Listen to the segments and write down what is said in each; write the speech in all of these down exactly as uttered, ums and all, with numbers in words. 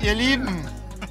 Ihr Lieben.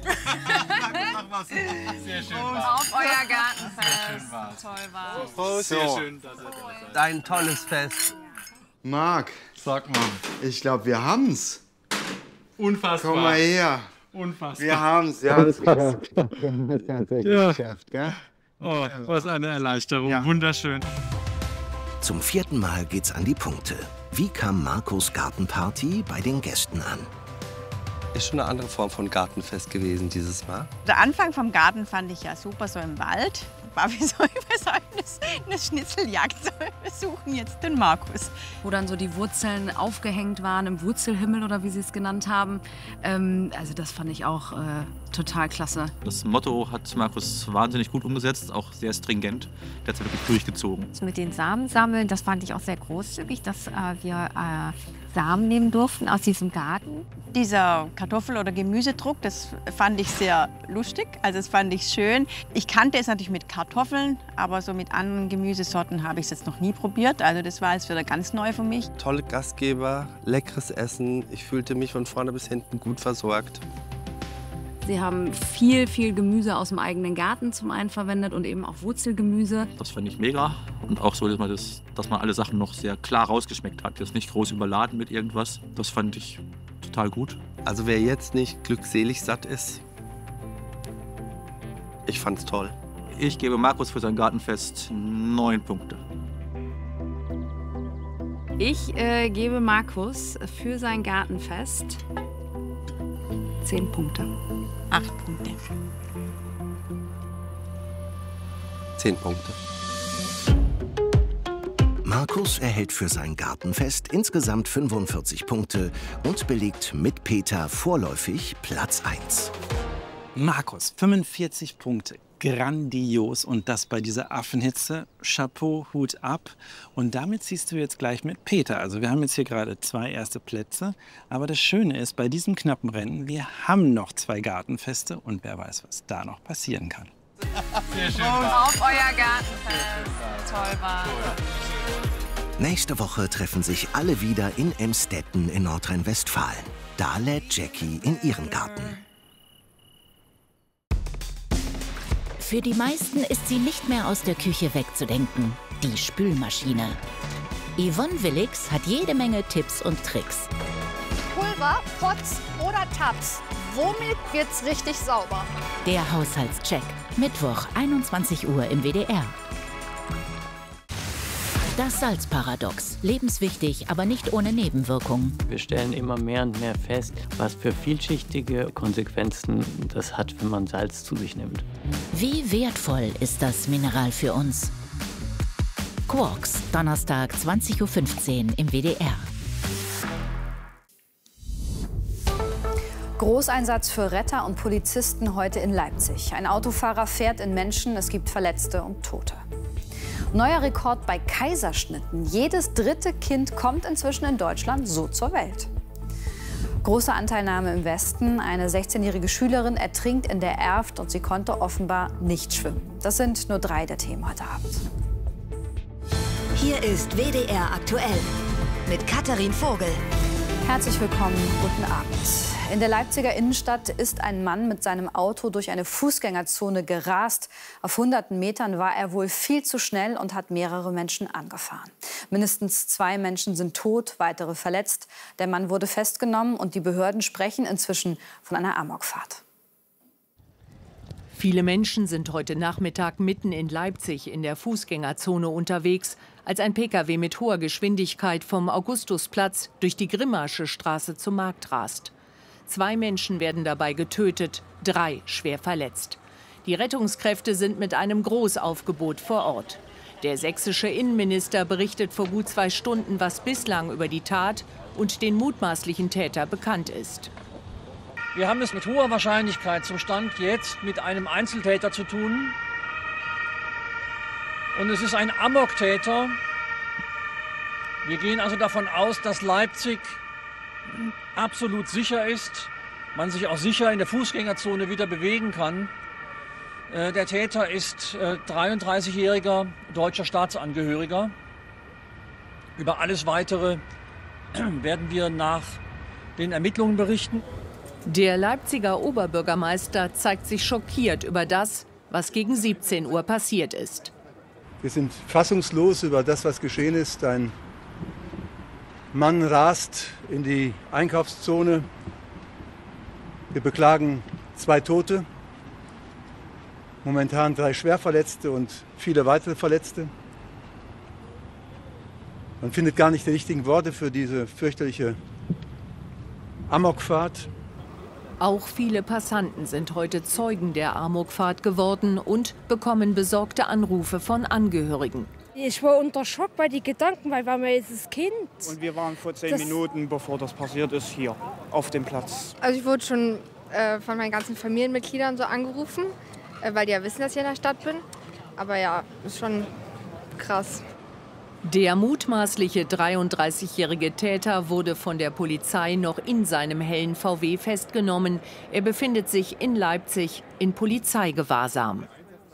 Sehr schön Auf euer Gartenfest. Sehr schön war's. Toll war's. Prost. Sehr So. schön, dass ihr da seid. Ein tolles Fest. Marc, Sag mal. ich glaube, wir haben's. Unfassbar. Komm mal her. Unfassbar. Wir haben's. Wir haben's geschafft. Ja. geschafft, gell? Oh, was eine Erleichterung. Ja. Wunderschön. Zum vierten Mal geht's an die Punkte. Wie kam Marcos Gartenparty bei den Gästen an? Ist schon eine andere Form von Gartenfest gewesen dieses Mal. Der Anfang vom Garten fand ich ja super, so im Wald. War wie so eine Schnitzeljagd. So, wir suchen jetzt den Markus. Wo dann so die Wurzeln aufgehängt waren im Wurzelhimmel oder wie sie es genannt haben. Ähm, also das fand ich auch äh, total klasse. Das Motto hat Markus wahnsinnig gut umgesetzt, auch sehr stringent. Der hat es wirklich durchgezogen. Das mit den Samen sammeln, das fand ich auch sehr großzügig, dass äh, wir äh, Samen nehmen durften aus diesem Garten. Dieser Kartoffel- oder Gemüsedruck, das fand ich sehr lustig. Also das fand ich schön. Ich kannte es natürlich mit Kartoffeln, aber so mit anderen Gemüsesorten habe ich es jetzt noch nie probiert. Also das war jetzt wieder ganz neu für mich. Tolle Gastgeber, leckeres Essen. Ich fühlte mich von vorne bis hinten gut versorgt. Sie haben viel, viel Gemüse aus dem eigenen Garten zum einen verwendet und eben auch Wurzelgemüse. Das fand ich mega. Und auch so, dass man, das, dass man alle Sachen noch sehr klar rausgeschmeckt hat. Das nicht groß überladen mit irgendwas. Das fand ich total gut. Also wer jetzt nicht glückselig satt ist, ich fand's toll. Ich gebe Markus für sein Gartenfest neun Punkte. Ich äh, gebe Markus für sein Gartenfest zehn Punkte. Acht Punkte. Zehn Punkte. Markus erhält für sein Gartenfest insgesamt fünfundvierzig Punkte und belegt mit Peter vorläufig Platz eins. Markus, fünfundvierzig Punkte. Grandios. Und das bei dieser Affenhitze. Chapeau, Hut ab. Und damit ziehst du jetzt gleich mit Peter. Also wir haben jetzt hier gerade zwei erste Plätze. Aber das Schöne ist, bei diesem knappen Rennen, wir haben noch zwei Gartenfeste. Und wer weiß, was da noch passieren kann. Sehr schön. Auf euer Gartenfest. Toll war's. Nächste Woche treffen sich alle wieder in Emstetten in Nordrhein-Westfalen. Da lädt Jackie in ihren Garten. Für die meisten ist sie nicht mehr aus der Küche wegzudenken. Die Spülmaschine. Yvonne Willix hat jede Menge Tipps und Tricks. Pulver, Pots oder Tabs. Womit wird's richtig sauber? Der Haushaltscheck. Mittwoch, einundzwanzig Uhr im W D R. Das Salzparadox. Lebenswichtig, aber nicht ohne Nebenwirkungen. Wir stellen immer mehr und mehr fest, was für vielschichtige Konsequenzen das hat, wenn man Salz zu sich nimmt. Wie wertvoll ist das Mineral für uns? Quarks, Donnerstag, zwanzig Uhr fünfzehn im W D R. Großeinsatz für Retter und Polizisten heute in Leipzig. Ein Autofahrer fährt in Menschen, es gibt Verletzte und Tote. Neuer Rekord bei Kaiserschnitten. Jedes dritte Kind kommt inzwischen in Deutschland so zur Welt. Große Anteilnahme im Westen. Eine sechzehnjährige Schülerin ertrinkt in der Erft und sie konnte offenbar nicht schwimmen. Das sind nur drei der Themen heute Abend. Hier ist W D R aktuell mit Katharin Vogel. Herzlich willkommen, guten Abend. In der Leipziger Innenstadt ist ein Mann mit seinem Auto durch eine Fußgängerzone gerast. Auf hunderten Metern war er wohl viel zu schnell und hat mehrere Menschen angefahren. Mindestens zwei Menschen sind tot, weitere verletzt. Der Mann wurde festgenommen und die Behörden sprechen inzwischen von einer Amokfahrt. Viele Menschen sind heute Nachmittag mitten in Leipzig in der Fußgängerzone unterwegs, als ein Pkw mit hoher Geschwindigkeit vom Augustusplatz durch die Grimmasche Straße zum Markt rast. Zwei Menschen werden dabei getötet, drei schwer verletzt. Die Rettungskräfte sind mit einem Großaufgebot vor Ort. Der sächsische Innenminister berichtet vor gut zwei Stunden, was bislang über die Tat und den mutmaßlichen Täter bekannt ist. Wir haben es mit hoher Wahrscheinlichkeit zum Stand jetzt mit einem Einzeltäter zu tun. Und es ist ein Amoktäter. Wir gehen also davon aus, dass Leipzig absolut sicher ist, man sich auch sicher in der Fußgängerzone wieder bewegen kann. Der Täter ist dreiunddreißigjähriger deutscher Staatsangehöriger. Über alles Weitere werden wir nach den Ermittlungen berichten. Der Leipziger Oberbürgermeister zeigt sich schockiert über das, was gegen siebzehn Uhr passiert ist. Wir sind fassungslos über das, was geschehen ist. Ein Mann rast in die Einkaufszone. Wir beklagen zwei Tote, momentan drei Schwerverletzte und viele weitere Verletzte. Man findet gar nicht die richtigen Worte für diese fürchterliche Amokfahrt. Auch viele Passanten sind heute Zeugen der Amokfahrt geworden und bekommen besorgte Anrufe von Angehörigen. Ich war unter Schock bei den Gedanken, weil war mir jetzt das Kind. Und wir waren vor zehn das Minuten, bevor das passiert ist, hier auf dem Platz. Also ich wurde schon äh, von meinen ganzen Familienmitgliedern so angerufen, äh, weil die ja wissen, dass ich in der Stadt bin. Aber ja, ist schon krass. Der mutmaßliche dreiunddreißigjährige Täter wurde von der Polizei noch in seinem hellen V W festgenommen. Er befindet sich in Leipzig in Polizeigewahrsam.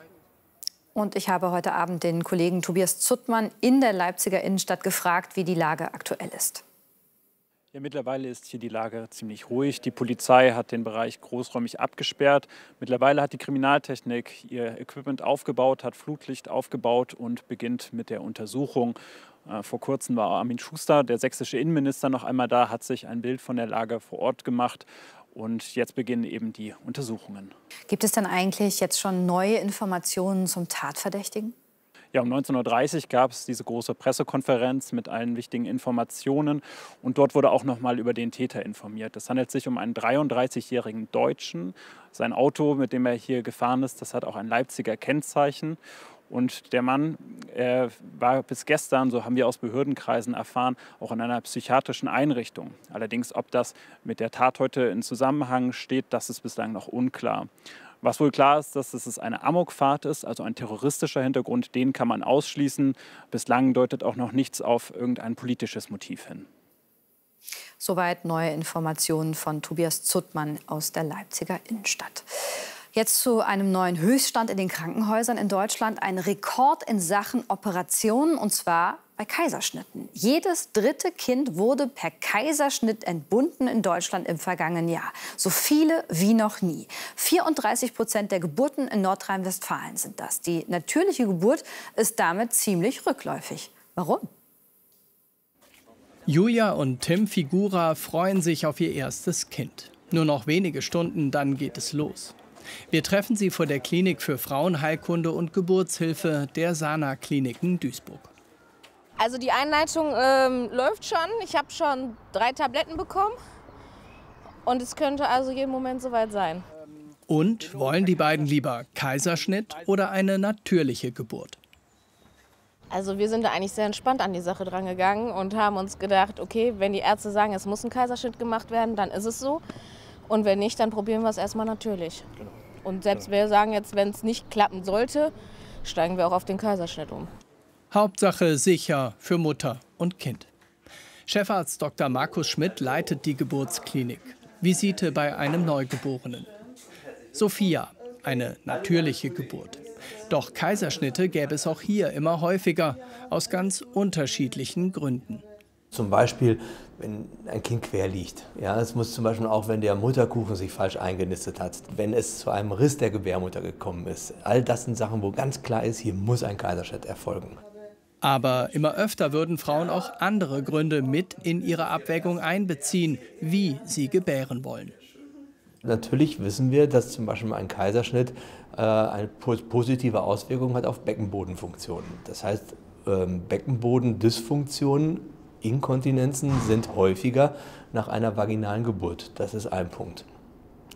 Und ich habe heute Abend den Kollegen Tobias Zuttmann in der Leipziger Innenstadt gefragt, wie die Lage aktuell ist. Ja, mittlerweile ist hier die Lage ziemlich ruhig. Die Polizei hat den Bereich großräumig abgesperrt. Mittlerweile hat die Kriminaltechnik ihr Equipment aufgebaut, hat Flutlicht aufgebaut und beginnt mit der Untersuchung. Äh, vor kurzem war Armin Schuster, der sächsische Innenminister, noch einmal da, hat sich ein Bild von der Lage vor Ort gemacht. Und jetzt beginnen eben die Untersuchungen. Gibt es denn eigentlich jetzt schon neue Informationen zum Tatverdächtigen? Ja, um neunzehn Uhr dreißig gab es diese große Pressekonferenz mit allen wichtigen Informationen. Und dort wurde auch noch mal über den Täter informiert. Es handelt sich um einen dreiunddreißigjährigen Deutschen. Sein Auto, mit dem er hier gefahren ist, das hat auch ein Leipziger Kennzeichen. Und der Mann äh, war bis gestern, so haben wir aus Behördenkreisen erfahren, auch in einer psychiatrischen Einrichtung. Allerdings, ob das mit der Tat heute in Zusammenhang steht, das ist bislang noch unklar. Was wohl klar ist, dass es eine Amokfahrt ist, also ein terroristischer Hintergrund, den kann man ausschließen. Bislang deutet auch noch nichts auf irgendein politisches Motiv hin. Soweit neue Informationen von Tobias Zuttmann aus der Leipziger Innenstadt. Jetzt zu einem neuen Höchststand in den Krankenhäusern in Deutschland. Ein Rekord in Sachen Operationen, und zwar bei Kaiserschnitten. Jedes dritte Kind wurde per Kaiserschnitt entbunden in Deutschland im vergangenen Jahr. So viele wie noch nie. vierunddreißig Prozent der Geburten in Nordrhein-Westfalen sind das. Die natürliche Geburt ist damit ziemlich rückläufig. Warum? Julia und Tim Figura freuen sich auf ihr erstes Kind. Nur noch wenige Stunden, dann geht es los. Wir treffen sie vor der Klinik für Frauenheilkunde und Geburtshilfe der Sana Kliniken Duisburg. Also die Einleitung ähm, läuft schon. Ich habe schon drei Tabletten bekommen. Und es könnte also jeden Moment soweit sein. Und wollen die beiden lieber Kaiserschnitt oder eine natürliche Geburt? Also wir sind da eigentlich sehr entspannt an die Sache dran gegangen und haben uns gedacht, okay, wenn die Ärzte sagen, es muss ein Kaiserschnitt gemacht werden, dann ist es so. Und wenn nicht, dann probieren wir es erstmal natürlich. Und selbst wir sagen jetzt, wenn es nicht klappen sollte, steigen wir auch auf den Kaiserschnitt um. Hauptsache sicher für Mutter und Kind. Chefarzt Doktor Markus Schmidt leitet die Geburtsklinik. Visite bei einem Neugeborenen. Sophia, eine natürliche Geburt. Doch Kaiserschnitte gäbe es auch hier immer häufiger, aus ganz unterschiedlichen Gründen. Zum Beispiel, wenn ein Kind quer liegt. Ja, es muss zum Beispiel auch, wenn der Mutterkuchen sich falsch eingenistet hat, wenn es zu einem Riss der Gebärmutter gekommen ist. All das sind Sachen, wo ganz klar ist, hier muss ein Kaiserschnitt erfolgen. Aber immer öfter würden Frauen auch andere Gründe mit in ihre Abwägung einbeziehen, wie sie gebären wollen. Natürlich wissen wir, dass zum Beispiel ein Kaiserschnitt äh, eine positive Auswirkung hat auf Beckenbodenfunktionen. Das heißt, ähm, Beckenbodendysfunktionen, Inkontinenzen sind häufiger nach einer vaginalen Geburt. Das ist ein Punkt.